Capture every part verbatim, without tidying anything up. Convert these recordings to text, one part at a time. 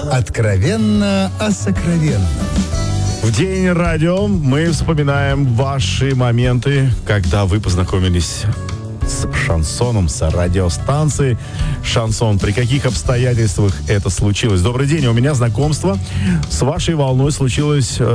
Откровенно о сокровенном. В День радио мы вспоминаем ваши моменты, когда вы познакомились с шансоном, с радиостанцией «Шансон». При каких обстоятельствах это случилось? Добрый день, у меня знакомство с вашей волной случилось э,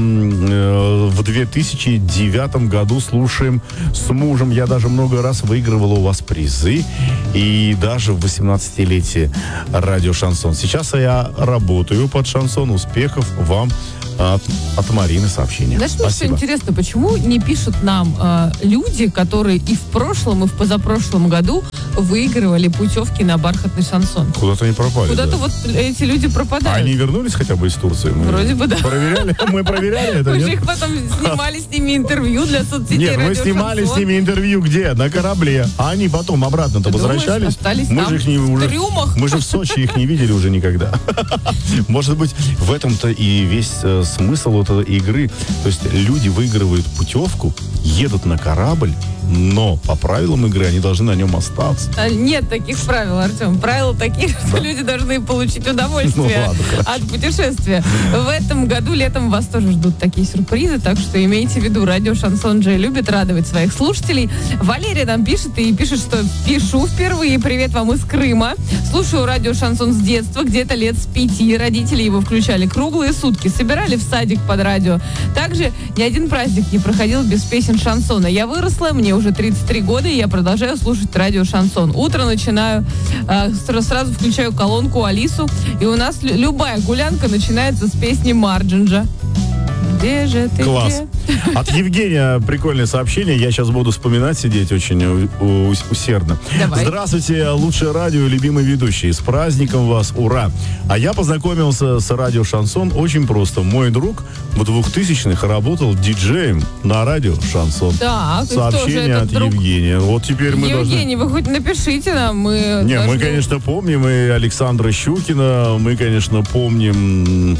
э, в две тысячи девятом году. Слушаем с мужем. Я даже много раз выигрывал у вас призы. И даже в восемнадцатилетие радио «Шансон». Сейчас я работаю под «Шансон». Успехов вам от, от Марины сообщение. Знаешь, мне что интересно, почему не пишут нам э, люди, которые и в прошлом, и в позапрошлом году выигрывали путевки на бархатный шансон? Куда-то они пропали. Куда-то да. Вот эти люди пропадают. А они вернулись хотя бы из Турции? Мы Вроде бы да. Проверяли? Мы проверяли это, Мы нет? же их потом снимали с ними интервью для соцсетей. Нет, мы снимали с ними интервью где? На корабле. А они потом обратно-то возвращались. Остались мы там, же их не, в уже, трюмах. Мы же в Сочи их не видели уже никогда. Может быть, в этом-то и весь э, смысл вот этой игры. То есть люди выигрывают путевку, едут на корабль, но по правилам игры они должны на нем остаться. А, нет таких правил, Артем. Правила такие, что да. люди должны получить удовольствие ну, ладно, от путешествия. В этом году летом вас тоже ждут такие сюрпризы, так что имейте в виду, радио «Шансон» Джей любит радовать своих слушателей. Валерия нам пишет и пишет, что пишу впервые. Привет вам из Крыма. Слушаю радио «Шансон» с детства, где-то лет с пяти. Родители его включали круглые сутки, собирали в садик под радио. Также ни один праздник не проходил без песен шансона. Я выросла, мне уже тридцать три года, и я продолжаю слушать радио «Шансон». Утро начинаю, э, сразу включаю колонку Алису, и у нас лю- любая гулянка начинается с песни Марджинджа. Где же ты? Класс. Где? От Евгения прикольное сообщение. Я сейчас буду вспоминать, сидеть очень у- у- усердно. Давай. Здравствуйте, лучшее радио, любимый ведущий. С праздником вас, ура! А я познакомился с радио «Шансон» очень просто. Мой друг в двухтысячных работал диджеем на радио «Шансон». Так, сообщение от друг? Евгения. Вот теперь мы Евгений, должны... вы хоть напишите нам. Мы Не, должны... мы, конечно, помним и Александра Щукина, мы, конечно, помним...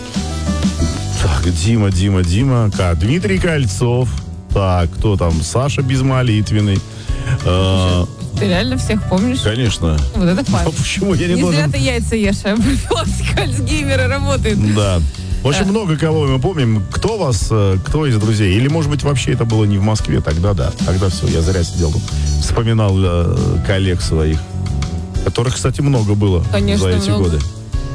Так, Дима, Дима, Дима. Как? Дмитрий Кольцов. Так, кто там? Саша Безмолитвенный. А, ты реально всех помнишь? Конечно. Вот это факт. А почему я не, не должен... зря ты яйца ешь, а профилактика Альцгеймера работает. Да. Очень Да. много кого мы помним. Кто вас, кто из друзей? Или, может быть, вообще это было не в Москве? Тогда да. Тогда все, я зря сидел тут. Вспоминал э, коллег своих. Которых, кстати, много было. Конечно, за эти много. годы.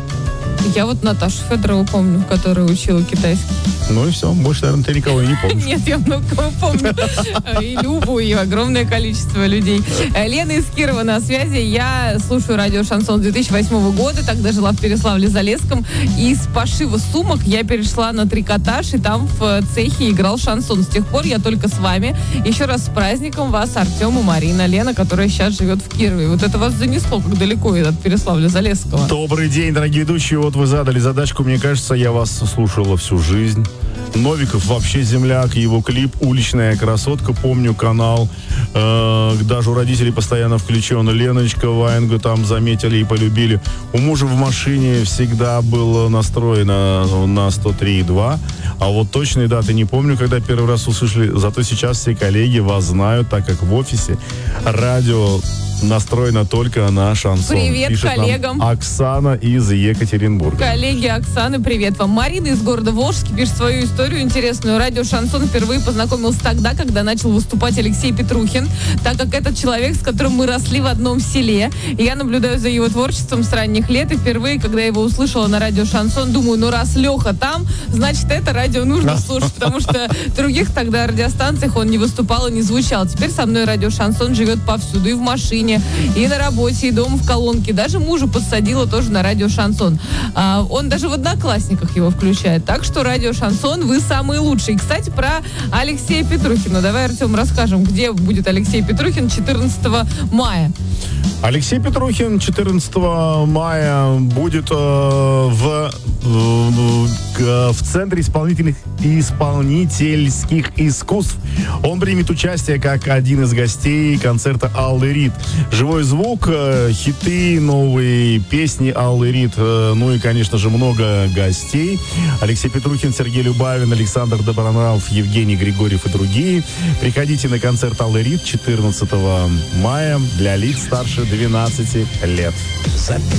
Я вот Наташу Федорову помню, которая учила китайский. Ну и все, больше, наверное, ты никого и не помнишь. Нет, я много кого помню. И Любу, и огромное количество людей. Лена из Кирова на связи. Я слушаю радио «Шансон» с две тысячи восьмого года. Тогда жила в Переславле-Залесском. И с пошива сумок я перешла на трикотаж. И там в цехе играл шансон. С тех пор я только с вами. Еще раз с праздником вас, Артем и Марина. Лена, которая сейчас живет в Кирове. Вот это вас занесло, как далеко от Переславля-Залесского. Добрый день, дорогие ведущие. Вот вы задали задачку. Мне кажется, я вас слушала всю жизнь. Новиков вообще земляк, его клип «Уличная красотка», помню канал, э, даже у родителей постоянно включен. Леночка Ваенга там заметили и полюбили. У мужа в машине всегда был настроен на, на сто три и два, а вот точные даты не помню, когда первый раз услышали, зато сейчас все коллеги вас знают, так как в офисе радио настроена только на шансон. Привет пишет коллегам. Нам Оксана из Екатеринбурга. Коллеги Оксаны, привет вам. Марина из города Волжский пишет свою историю интересную. Радио «Шансон» впервые познакомился тогда, когда начал выступать Алексей Петрухин, так как этот человек, с которым мы росли в одном селе. И я наблюдаю за его творчеством с ранних лет, и впервые, когда я его услышала на радио «Шансон», думаю, ну раз Леха там, значит, это радио нужно слушать, потому что в других тогда радиостанциях он не выступал и не звучал. Теперь со мной радио «Шансон» живет повсюду, и в машине, и на работе, и дома в колонке. Даже мужа подсадила тоже на радио «Шансон». А, он даже в «Одноклассниках» его включает. Так что радио «Шансон», вы самые лучшие. Кстати, про Алексея Петрухина. Давай, Артем, расскажем, где будет Алексей Петрухин четырнадцатого мая. Алексей Петрухин четырнадцатого мая будет э, в, в, в Центре исполнительных исполнительских искусств. Он примет участие как один из гостей концерта Аллы Рид. Живой звук, э, хиты, новые песни Аллы Рид, э, ну и, конечно же, много гостей. Алексей Петрухин, Сергей Любавин, Александр Добронравов, Евгений Григорьев и другие. Приходите на концерт Аллы Рид четырнадцатого мая для лиц старше двенадцати лет.